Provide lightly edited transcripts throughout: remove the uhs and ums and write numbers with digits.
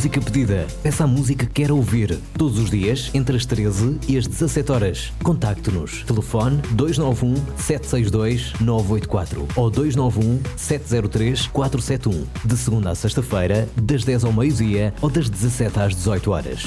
Música pedida. Peça a música que quer ouvir. Todos os dias, entre as 13 e as 17 horas. Contacte-nos. Telefone 291 762 984 ou 291 703 471. De segunda a sexta-feira, das 10 ao meio-dia ou das 17 às 18 horas.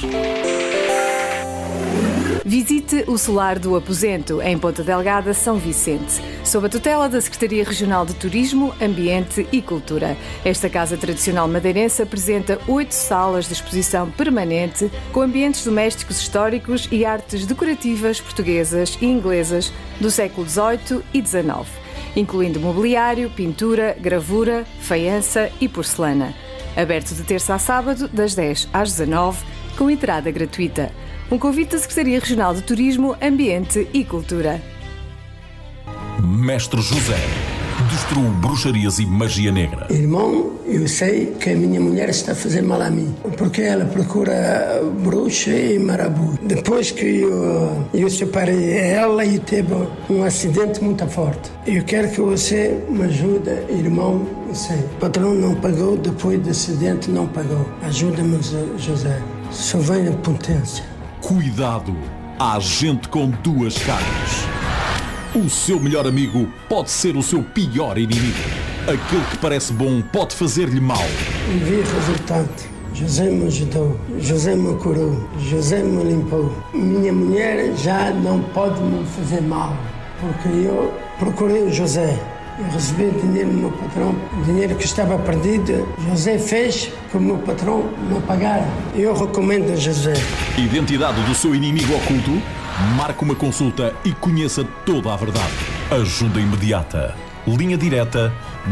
Visite o Solar do Aposento, em Ponta Delgada, São Vicente, sob a tutela da Secretaria Regional de Turismo, Ambiente e Cultura. Esta casa tradicional madeirense apresenta 8 salas de exposição permanente com ambientes domésticos históricos e artes decorativas portuguesas e inglesas do século XVIII e XIX, incluindo mobiliário, pintura, gravura, faiança e porcelana. Aberto de terça a sábado, das 10 às 19, com entrada gratuita. Um convite da Secretaria Regional de Turismo, Ambiente e Cultura. Mestre José destruiu bruxarias e magia negra. Irmão, eu sei que a minha mulher está a fazer mal a mim, porque ela procura bruxa e marabu. Depois que eu separei ela e teve um acidente muito forte. Eu quero que você me ajude, irmão. Sei. O patrão não pagou, depois do acidente não pagou. Ajuda-me, José. Só vem a potência. Cuidado, há gente com duas caras. O seu melhor amigo pode ser o seu pior inimigo. Aquele que parece bom pode fazer-lhe mal. E vi o resultado. José me ajudou, José me curou, José me limpou. Minha mulher já não pode me fazer mal, porque eu procurei o José. Eu recebi dinheiro do meu patrão, dinheiro que estava perdido. José fez que o meu patrão não pagara. Eu recomendo a José. Identidade do seu inimigo oculto? Marque uma consulta e conheça toda a verdade. Ajuda imediata. Linha direta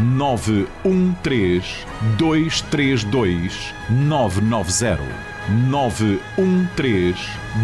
913 232 990. 913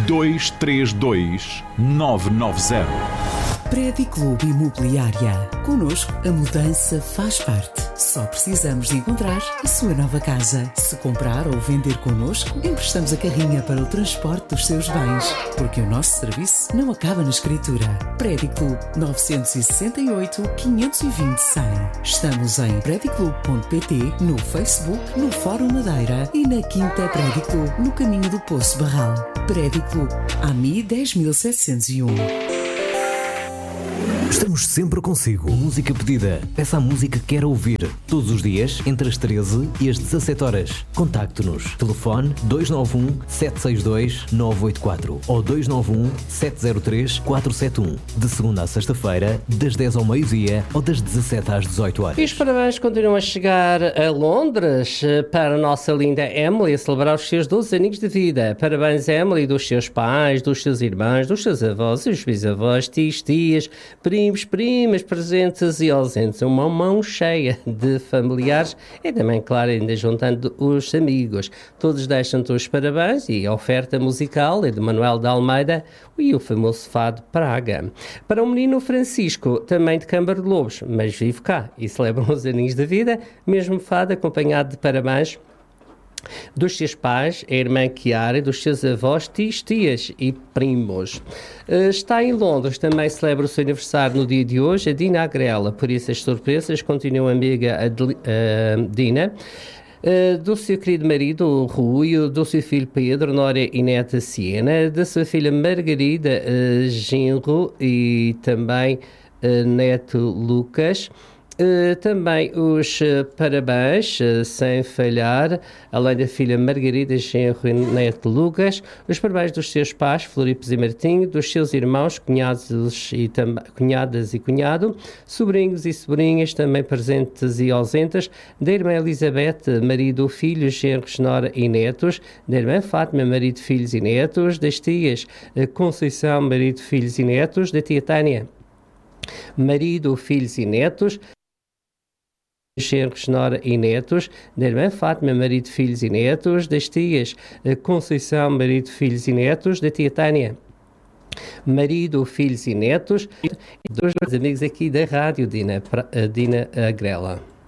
232 990. Prédio Clube Imobiliária. Connosco, a mudança faz parte. Só precisamos de encontrar a sua nova casa. Se comprar ou vender connosco, emprestamos a carrinha para o transporte dos seus bens. Porque o nosso serviço não acaba na escritura. Prédio Clube 968 520 100. Estamos em prediclube.pt, no Facebook, no Fórum Madeira e na Quinta Prédio Clube, no caminho do Poço Barral. Prédio Clube, AMI 10701. Estamos sempre consigo. Música pedida. Peça a música que quer ouvir. Todos os dias, entre as 13 e as 17 horas. Contacte-nos. Telefone 291 762 984 ou 291 703 471. De segunda a sexta-feira, das 10 ao meio-dia ou das 17 às 18 horas. E os parabéns continuam a chegar a Londres para a nossa linda Emily a celebrar os seus 12 aninhos de vida. Parabéns, Emily, dos seus pais, dos seus irmãos, dos seus avós e os bisavós, tios, tias, primos, primas, presentes e ausentes. Uma mão cheia de familiares e também, claro, ainda juntando os amigos. Todos deixam-te os parabéns e a oferta musical é de Manuel de Almeida e o famoso fado Praga. Para o menino Francisco, também de Câmara de Lobos, mas vive cá e celebram os aninhos da vida, mesmo fado acompanhado de parabéns dos seus pais, a irmã Chiara, e dos seus avós, tios, tias e primos. Está em Londres, também celebra o seu aniversário no dia de hoje, a Dina Agrela. Por isso as surpresas continuam amiga a Dina. Do seu querido marido, o Rui, do seu filho Pedro, Nória e neta Siena, da sua filha Margarida, genro e também neto Lucas. Também os parabéns, sem falhar, além da filha Margarida, genro e neto Lucas, os parabéns dos seus pais, Floripes e Martinho, dos seus irmãos, cunhados e cunhadas e cunhado, sobrinhos e sobrinhas, também presentes e ausentes, da irmã Elizabeth, marido, filhos, genros, nora e netos, da irmã Fátima, marido, filhos e netos, das tias Conceição, marido, filhos e netos, da tia Tânia, marido, filhos e netos, genros, nora e netos, da irmã Fátima, marido, filhos e netos, das tias Conceição, marido, filhos e netos, da tia Tânia, marido, filhos e netos, e dos amigos aqui da rádio, Dina Agrela.